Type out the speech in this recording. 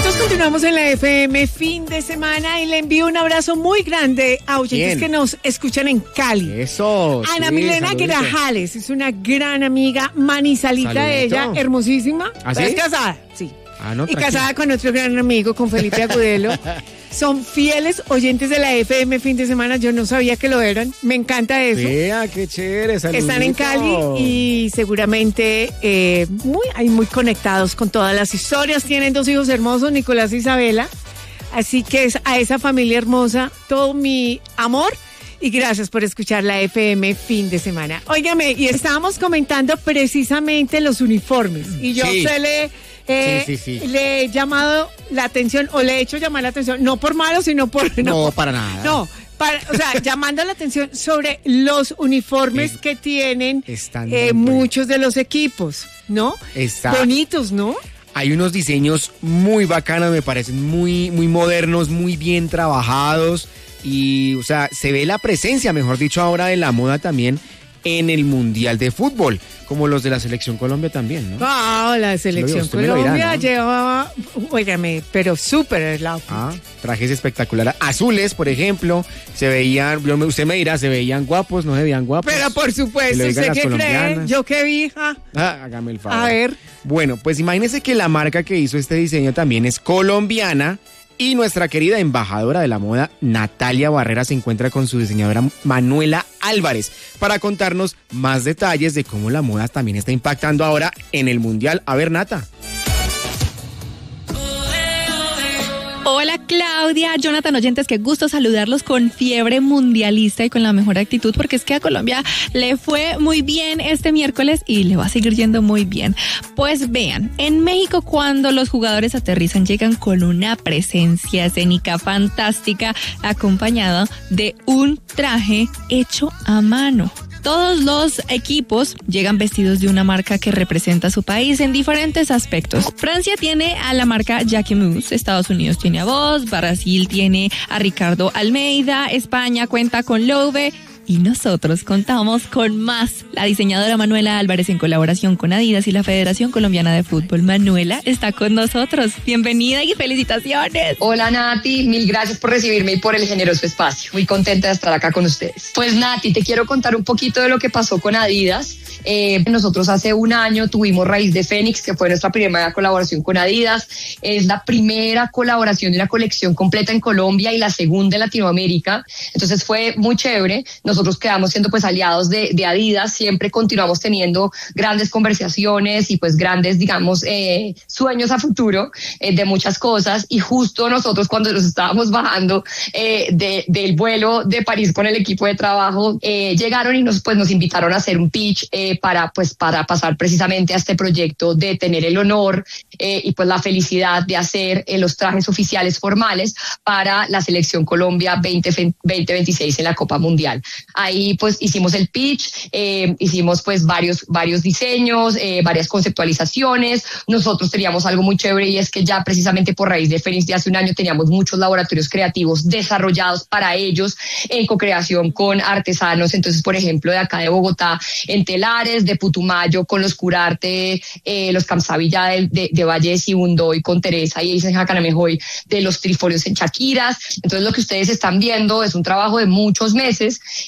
Nosotros continuamos en la FM fin de semana y le envío un abrazo muy grande a oyentes que nos escuchan en Cali. Eso. Ana Milena Grajales es una gran amiga, manizalita de ella, hermosísima. ¿Ah, sí? Es casada, sí. No, y casada con otro gran amigo, con Felipe Agudelo. Son fieles oyentes de la FM fin de semana. Yo no sabía que lo eran. Me encanta eso. Vea, qué chévere. Saludito. Están en Cali y seguramente muy conectados con todas las historias. Tienen 2 hijos hermosos, Nicolás e Isabela. Así que a esa familia hermosa, todo mi amor. Y gracias por escuchar la FM fin de semana. Óigame, y estábamos comentando precisamente los uniformes. Y yo le he llamado la atención, o le he hecho llamar la atención, no por malo, sino por... No, para nada. No, llamando la atención sobre los uniformes que tienen muchos de los equipos, ¿no? Bonitos, ¿no? Hay unos diseños muy bacanos, me parecen muy, muy modernos, muy bien trabajados. Y, o sea, se ve la presencia, mejor dicho, ahora de la moda también en el Mundial de Fútbol, como los de la Selección Colombia también, ¿no? La Selección Colombia llevaba, óigame, pero súper el outfit. Trajes espectaculares, azules, por ejemplo, se veían, usted me dirá, ¿se veían guapos? ¿No se veían guapos? Pero por supuesto, ¿usted qué cree? ¿Yo qué vi? Hágame el favor. A ver. Bueno, pues imagínese que la marca que hizo este diseño también es colombiana. Y nuestra querida embajadora de la moda, Natalia Barrera, se encuentra con su diseñadora Manuela Álvarez para contarnos más detalles de cómo la moda también está impactando ahora en el Mundial. A ver, Nata. Hola Claudia, Jonathan, oyentes, qué gusto saludarlos con fiebre mundialista y con la mejor actitud, porque es que a Colombia le fue muy bien este miércoles y le va a seguir yendo muy bien. Pues vean, en México cuando los jugadores aterrizan llegan con una presencia escénica fantástica acompañado de un traje hecho a mano. Todos los equipos llegan vestidos de una marca que representa a su país en diferentes aspectos. Francia tiene a la marca Jacquemus, Estados Unidos tiene a Boss, Brasil tiene a Ricardo Almeida, España cuenta con Loewe y nosotros contamos con más. La diseñadora Manuela Álvarez en colaboración con Adidas y la Federación Colombiana de Fútbol. Manuela está con nosotros. Bienvenida y felicitaciones. Hola Nati, mil gracias por recibirme y por el generoso espacio. Muy contenta de estar acá con ustedes. Pues Nati, te quiero contar un poquito de lo que pasó con Adidas. Nosotros hace un año tuvimos Raíz de Fénix, que fue nuestra primera colaboración con Adidas. Es la primera colaboración de una colección completa en Colombia y la segunda en Latinoamérica. Entonces fue muy chévere. Nosotros quedamos siendo pues aliados de Adidas, siempre continuamos teniendo grandes conversaciones y pues grandes, digamos, sueños a futuro de muchas cosas, y justo nosotros cuando nos estábamos bajando del vuelo de París con el equipo de trabajo, llegaron y nos invitaron a hacer un pitch para pasar precisamente a este proyecto de tener el honor y pues la felicidad de hacer los trajes oficiales formales para la Selección Colombia 2026 en la Copa Mundial. Ahí pues hicimos el pitch, hicimos pues varios diseños, varias conceptualizaciones. Nosotros teníamos algo muy chévere, y es que ya precisamente por Raíz de Fénix de hace un año teníamos muchos laboratorios creativos desarrollados para ellos en co-creación con artesanos. Entonces, por ejemplo, de acá de Bogotá, en Telares, de Putumayo con los Curarte, los Camsavilla de Valle de Sibundoy con Teresa y en Jacanamejoy, de los Trifolios en Chaquiras. Entonces, lo que ustedes están viendo es un trabajo de muchos meses